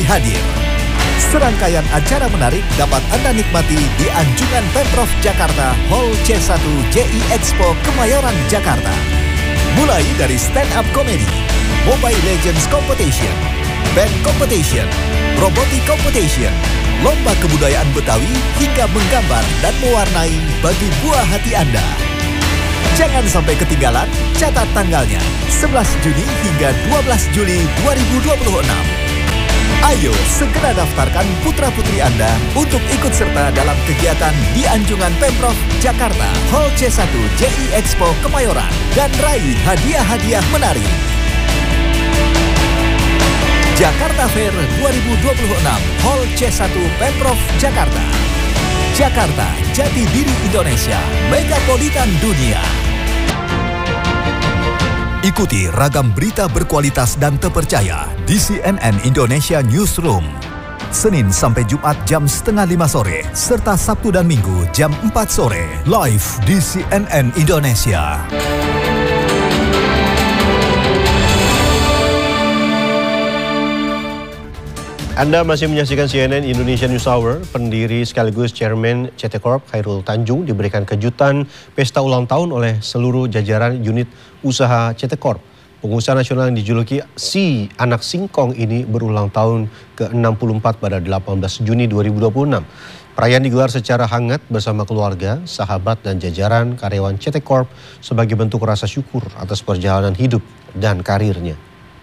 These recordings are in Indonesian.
hadir. Serangkaian acara menarik dapat Anda nikmati di Anjungan Pemprov Jakarta Hall C1 JI Expo Kemayoran, Jakarta. Mulai dari stand-up comedy, Mobile Legends Competition, band competition, robotic competition, lomba kebudayaan Betawi hingga menggambar dan mewarnai bagi buah hati Anda. Jangan sampai ketinggalan, catat tanggalnya 11 Juni hingga 12 Juli 2026. Ayo segera daftarkan putra-putri Anda untuk ikut serta dalam kegiatan di Anjungan Pemprov Jakarta Hall C1 JI Expo Kemayoran dan raih hadiah-hadiah menarik. Jakarta Fair 2026 Hall C1 Pemprov Jakarta. Jakarta, jati diri Indonesia, megapolitan dunia. Ikuti ragam berita berkualitas dan terpercaya di CNN Indonesia Newsroom. Senin sampai Jumat jam 4:30 sore, serta Sabtu dan Minggu jam 4 sore, live di CNN Indonesia. Anda masih menyaksikan CNN Indonesia News Hour. Pendiri sekaligus Chairman CT Corp Khairul Tanjung diberikan kejutan pesta ulang tahun oleh seluruh jajaran unit usaha CT Corp. Pengusaha nasional yang dijuluki si anak singkong ini berulang tahun ke-64 pada 18 Juni 2026. Perayaan digelar secara hangat bersama keluarga, sahabat dan jajaran karyawan CT Corp sebagai bentuk rasa syukur atas perjalanan hidup dan karirnya.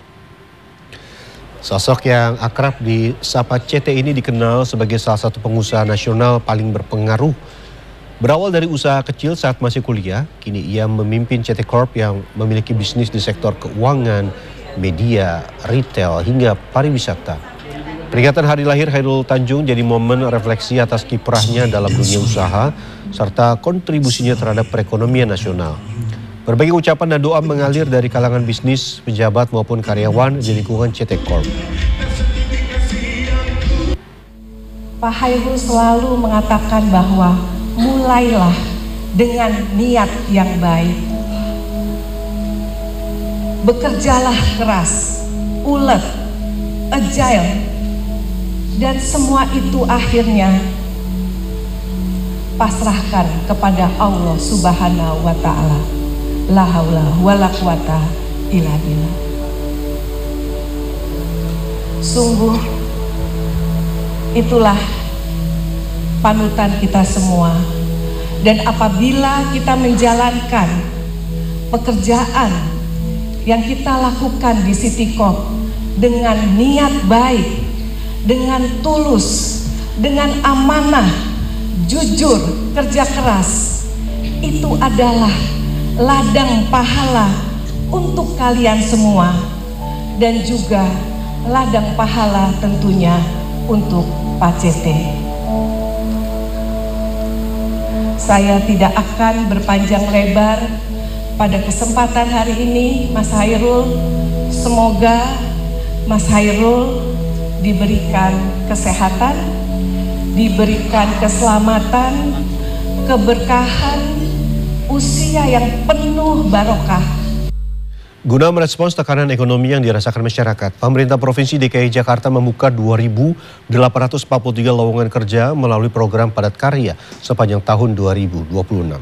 Sosok yang akrab disapa CT ini dikenal sebagai salah satu pengusaha nasional paling berpengaruh. Berawal dari usaha kecil saat masih kuliah, kini ia memimpin CT Corp yang memiliki bisnis di sektor keuangan, media, retail, hingga pariwisata. Peringatan hari lahir Khairul Tanjung jadi momen refleksi atas kiprahnya dalam dunia usaha, serta kontribusinya terhadap perekonomian nasional. Berbagai ucapan dan doa mengalir dari kalangan bisnis, pejabat maupun karyawan di lingkungan CT Corp. Pak Khairul selalu mengatakan bahwa mulailah dengan niat yang baik. Bekerjalah keras, ulet, agile, dan semua itu akhirnya pasrahkan kepada Allah Subhanahu wa Ta'ala. La haula wala quwata illa billah. Sungguh itulah panutan kita semua. Dan apabila kita menjalankan pekerjaan yang kita lakukan di City Corp dengan niat baik, dengan tulus, dengan amanah, jujur, kerja keras, itu adalah ladang pahala untuk kalian semua, dan juga ladang pahala tentunya untuk Pak CT. Saya tidak akan berpanjang lebar pada kesempatan hari ini, Mas Khairul. Semoga Mas Khairul diberikan kesehatan, diberikan keselamatan, keberkahan, usia yang penuh barokah. Guna merespons tekanan ekonomi yang dirasakan masyarakat, pemerintah Provinsi DKI Jakarta membuka 2.843 lowongan kerja melalui program padat karya sepanjang tahun 2026.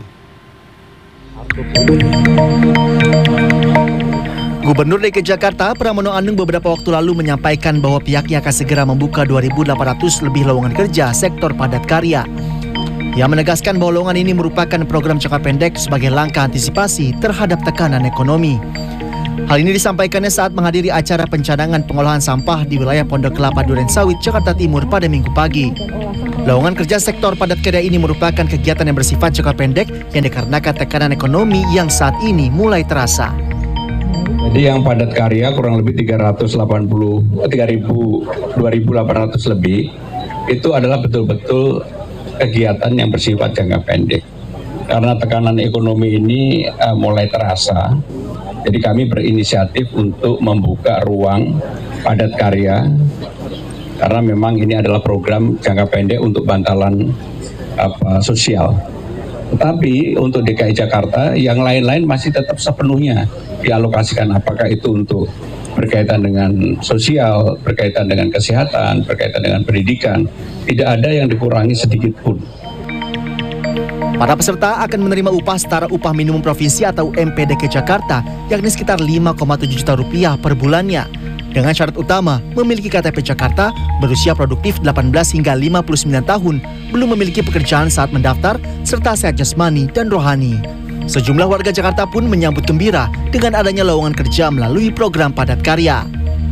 Gubernur DKI Jakarta Pramono Anung beberapa waktu lalu menyampaikan bahwa pihaknya akan segera membuka 2.800 lebih lowongan kerja sektor padat karya. Ia menegaskan bahwa lowongan ini merupakan program jangka pendek sebagai langkah antisipasi terhadap tekanan ekonomi. Hal ini disampaikannya saat menghadiri acara pencadangan pengolahan sampah di wilayah Pondok Kelapa Durensawit, Jakarta Timur pada Minggu pagi. Lowongan kerja sektor padat karya ini merupakan kegiatan yang bersifat jangka pendek yang dikarenakan tekanan ekonomi yang saat ini mulai terasa. Jadi yang padat karya kurang lebih 2.800 lebih, itu adalah betul-betul kegiatan yang bersifat jangka pendek. Karena tekanan ekonomi ini mulai terasa, jadi kami berinisiatif untuk membuka ruang padat karya, karena memang ini adalah program jangka pendek untuk bantalan sosial. Tetapi untuk DKI Jakarta yang lain-lain masih tetap sepenuhnya dialokasikan, apakah itu untuk berkaitan dengan sosial, berkaitan dengan kesehatan, berkaitan dengan pendidikan, tidak ada yang dikurangi sedikit pun. Para peserta akan menerima upah setara upah minimum provinsi atau MPDK Jakarta, yakni sekitar 5,7 juta rupiah per bulannya. Dengan syarat utama, memiliki KTP Jakarta, berusia produktif 18 hingga 59 tahun, belum memiliki pekerjaan saat mendaftar, serta sehat jasmani dan rohani. Sejumlah warga Jakarta pun menyambut gembira dengan adanya lowongan kerja melalui program padat karya.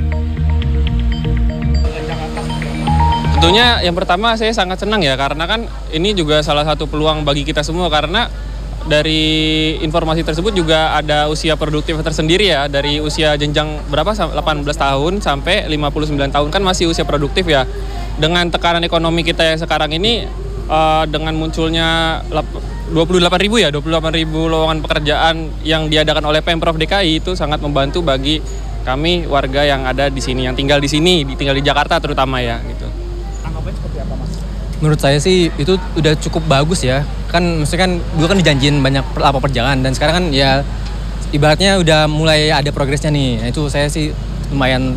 Tentunya yang pertama saya sangat senang ya, karena kan ini juga salah satu peluang bagi kita semua, karena dari informasi tersebut juga ada usia produktif tersendiri ya, dari usia jenjang berapa, 18 tahun sampai 59 tahun kan masih usia produktif ya. Dengan tekanan ekonomi kita yang sekarang ini, dengan munculnya 28.000 lowongan pekerjaan yang diadakan oleh Pemprov DKI itu sangat membantu bagi kami warga yang ada di sini, yang tinggal di sini, tinggal di Jakarta terutama ya gitu. Menurut saya sih itu udah cukup bagus ya. Kan maksudnya kan dulu kan dijanjiin banyak lapangan pekerjaan dan sekarang kan ya ibaratnya udah mulai ada progresnya nih. Nah, itu saya sih lumayan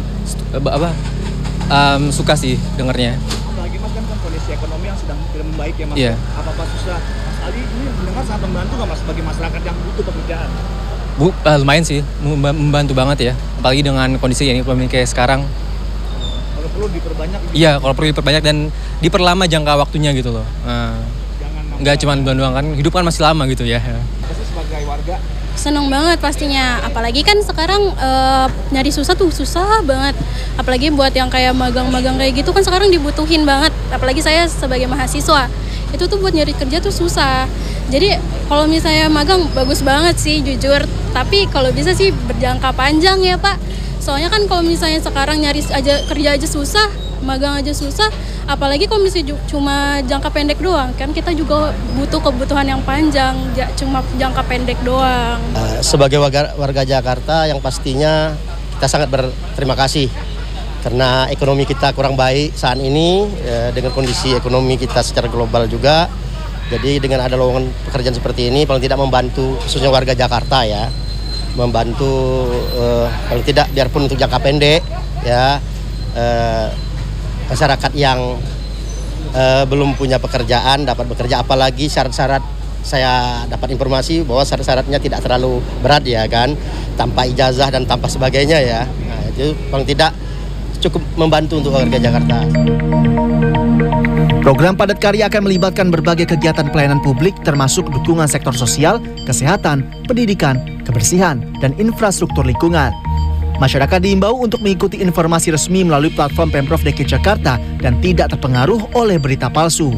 suka sih dengarnya. Apalagi Mas kan kondisi ekonomi yang sedang tidak membaik ya Mas. Iya. Apa susah? Mas Ali ini mendengar sangat membantu nggak Mas bagi masyarakat yang butuh pekerjaan? Lumayan sih, membantu banget ya. Apalagi dengan kondisi yang ekonomi kayak sekarang. Perlu diperbanyak gitu. Iya, kalau perlu diperbanyak dan diperlama jangka waktunya gitu loh. Nggak cuma bulan doang kan, hidup kan masih lama gitu ya. Pasti sebagai warga seneng banget pastinya, apalagi kan sekarang nyari susah banget, apalagi buat yang kayak magang-magang kayak gitu kan sekarang dibutuhin banget, apalagi saya sebagai mahasiswa itu tuh buat nyari kerja tuh susah. Jadi kalau misalnya magang bagus banget sih jujur, tapi kalau bisa sih berjangka panjang ya Pak. Soalnya kan kalau misalnya sekarang nyari aja kerja aja susah, magang aja susah, apalagi kalau misalnya cuma jangka pendek doang, kan kita juga butuh kebutuhan yang panjang, cuma jangka pendek doang. Sebagai warga Jakarta yang pastinya kita sangat berterima kasih karena ekonomi kita kurang baik saat ini, dengan kondisi ekonomi kita secara global juga. Jadi dengan ada lowongan pekerjaan seperti ini paling tidak membantu khususnya warga Jakarta ya. Membantu paling tidak biarpun untuk jangka pendek ya, masyarakat yang belum punya pekerjaan dapat bekerja, apalagi syarat-syarat saya dapat informasi bahwa syarat-syaratnya tidak terlalu berat ya kan, tanpa ijazah dan tanpa sebagainya ya. Nah, itu paling tidak cukup membantu untuk warga Jakarta. Program padat karya akan melibatkan berbagai kegiatan pelayanan publik termasuk dukungan sektor sosial, kesehatan, pendidikan, kebersihan, dan infrastruktur lingkungan. Masyarakat diimbau untuk mengikuti informasi resmi melalui platform Pemprov DKI Jakarta dan tidak terpengaruh oleh berita palsu.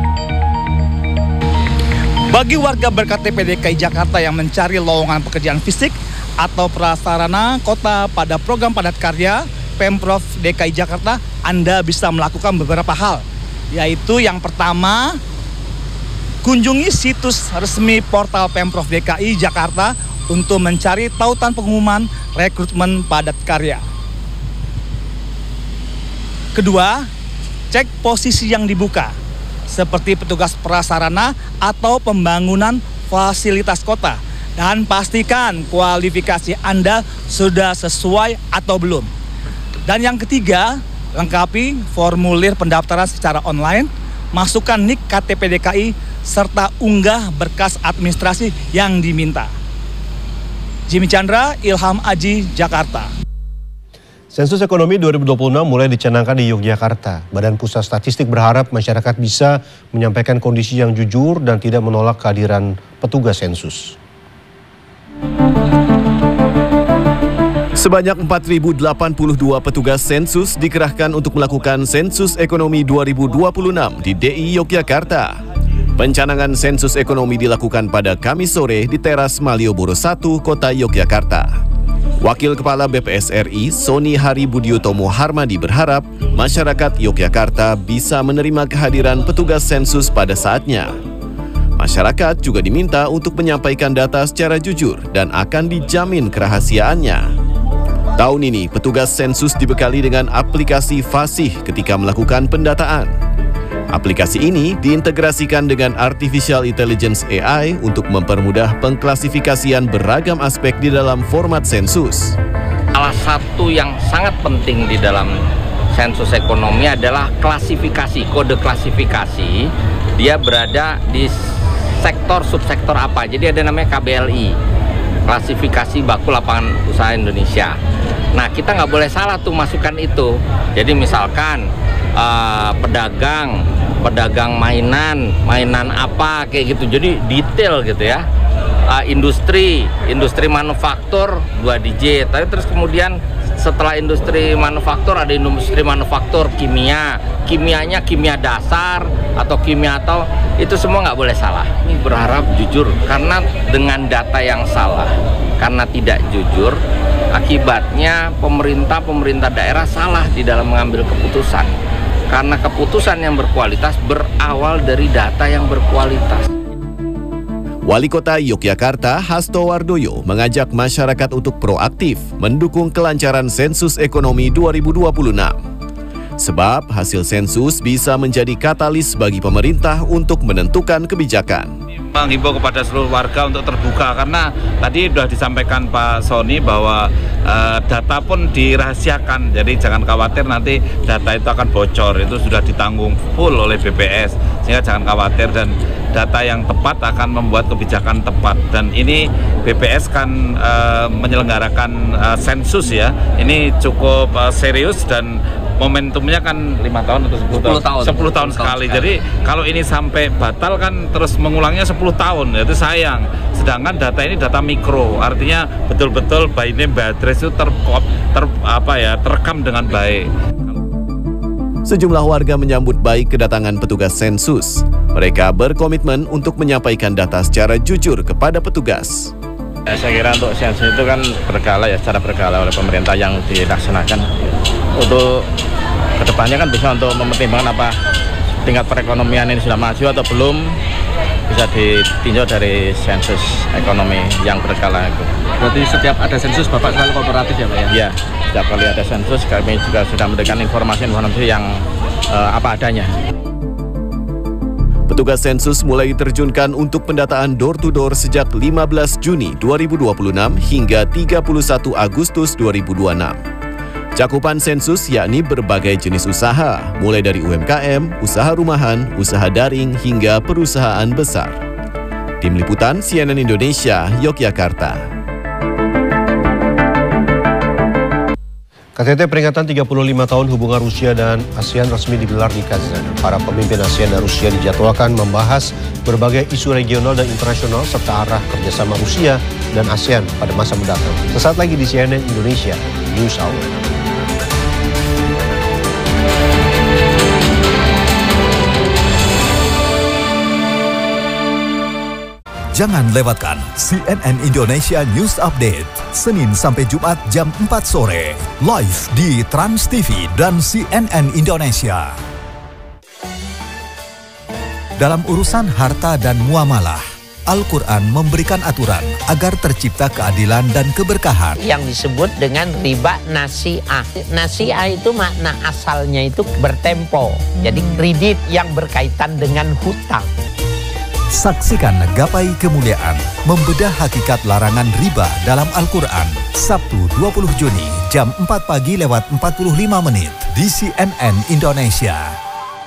bagi warga ber-KTP DKI Jakarta yang mencari lowongan pekerjaan fisik atau prasarana kota pada program padat karya Pemprov DKI Jakarta, Anda bisa melakukan beberapa hal. Yaitu yang pertama, kunjungi situs resmi portal Pemprov DKI Jakarta untuk mencari tautan pengumuman rekrutmen padat karya. Kedua, cek posisi yang dibuka, seperti petugas prasarana atau pembangunan fasilitas kota. Dan pastikan kualifikasi Anda sudah sesuai atau belum. Dan yang ketiga, lengkapi formulir pendaftaran secara online, masukkan NIK KTP DKI, serta unggah berkas administrasi yang diminta. Jimmy Chandra, Ilham Aji, Jakarta. Sensus ekonomi 2026 mulai dicanangkan di Yogyakarta. Badan Pusat Statistik berharap masyarakat bisa menyampaikan kondisi yang jujur dan tidak menolak kehadiran petugas sensus. Sebanyak 4.082 petugas sensus dikerahkan untuk melakukan sensus ekonomi 2026 di DI Yogyakarta. Pencanangan sensus ekonomi dilakukan pada Kamis sore di teras Malioboro 1, Kota Yogyakarta. Wakil Kepala BPS RI, Soni Hari Budiotomo Harmadi berharap masyarakat Yogyakarta bisa menerima kehadiran petugas sensus pada saatnya. Masyarakat juga diminta untuk menyampaikan data secara jujur dan akan dijamin kerahasiaannya. Tahun ini, petugas sensus dibekali dengan aplikasi Fasih ketika melakukan pendataan. Aplikasi ini diintegrasikan dengan Artificial Intelligence AI untuk mempermudah pengklasifikasian beragam aspek di dalam format sensus. Salah satu yang sangat penting di dalam sensus ekonomi adalah klasifikasi, kode klasifikasi. Dia berada di sektor subsektor apa. Jadi ada namanya KBLI, klasifikasi baku lapangan usaha Indonesia. Nah, kita nggak boleh salah tuh masukkan itu. Jadi misalkan pedagang mainan apa kayak gitu. Jadi detail gitu ya. Industri manufaktur 2 digit. Tapi terus kemudian setelah industri manufaktur ada industri manufaktur kimianya kimia dasar atau itu semua nggak boleh salah. Ini berharap jujur, karena dengan data yang salah, karena tidak jujur, akibatnya pemerintah daerah salah di dalam mengambil keputusan. Karena keputusan yang berkualitas berawal dari data yang berkualitas. Wali Kota Yogyakarta Hasto Wardoyo mengajak masyarakat untuk proaktif mendukung kelancaran sensus ekonomi 2026. Sebab hasil sensus bisa menjadi katalis bagi pemerintah untuk menentukan kebijakan. Menghimbau kepada seluruh warga untuk terbuka, karena tadi sudah disampaikan Pak Sony bahwa data pun dirahasiakan, jadi jangan khawatir nanti data itu akan bocor, itu sudah ditanggung full oleh BPS, sehingga jangan khawatir, dan data yang tepat akan membuat kebijakan tepat. Dan ini BPS kan menyelenggarakan sensus ya, ini cukup serius dan momentumnya kan 5 tahun atau 10 tahun sekali. Jadi kalau ini sampai batal kan terus mengulangnya 10 tahun, itu sayang. Sedangkan data ini data mikro, artinya betul-betul by name by address itu terekam dengan baik. Sejumlah warga menyambut baik kedatangan petugas sensus. Mereka berkomitmen untuk menyampaikan data secara jujur kepada petugas. Saya kira untuk sensus itu kan berkala ya, secara berkala oleh pemerintah yang dilaksanakan. Untuk kedepannya kan bisa untuk mempertimbangkan apa tingkat perekonomian ini sudah maju atau belum, bisa ditinjau dari sensus ekonomi yang berkala itu. Berarti setiap ada sensus Bapak selalu kooperatif ya Pak ya? Iya, setiap kali ada sensus kami juga sudah memberikan informasi yang apa adanya. Petugas sensus mulai diterjunkan untuk pendataan door-to-door sejak 15 Juni 2026 hingga 31 Agustus 2026. Cakupan sensus yakni berbagai jenis usaha, mulai dari UMKM, usaha rumahan, usaha daring, hingga perusahaan besar. Tim Liputan CNN Indonesia, Yogyakarta. KTT peringatan 35 tahun hubungan Rusia dan ASEAN resmi digelar di Kazan. Para pemimpin ASEAN dan Rusia dijadwalkan membahas berbagai isu regional dan internasional serta arah kerjasama Rusia dan ASEAN pada masa mendatang. Sesaat lagi di CNN Indonesia News Hour. Jangan lewatkan CNN Indonesia News Update, Senin sampai Jumat jam 4 sore, live di Trans TV dan CNN Indonesia. Dalam urusan harta dan muamalah, Al-Quran memberikan aturan agar tercipta keadilan dan keberkahan. Yang disebut dengan riba nasi'ah. Nasi'ah itu makna asalnya itu bertempo. Jadi kredit yang berkaitan dengan hutang. Saksikan Gapai Kemuliaan, membedah hakikat larangan riba dalam Al-Quran, Sabtu 20 Juni jam 4 pagi lewat 45 menit di CNN Indonesia.